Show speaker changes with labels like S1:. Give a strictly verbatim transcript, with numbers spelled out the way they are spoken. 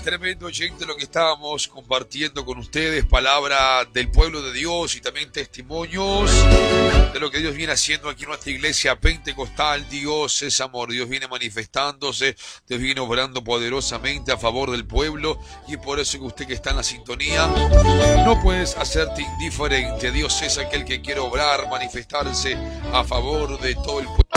S1: Tremendo, oyente, lo que estábamos compartiendo con ustedes, palabra del pueblo de Dios y también testimonios de lo que Dios viene haciendo aquí en nuestra iglesia pentecostal. Dios es amor, Dios viene manifestándose, Dios viene obrando poderosamente a favor del pueblo, y por eso que usted que está en la sintonía no puedes hacerte indiferente. Dios es aquel que quiere obrar, manifestarse a favor de todo el pueblo.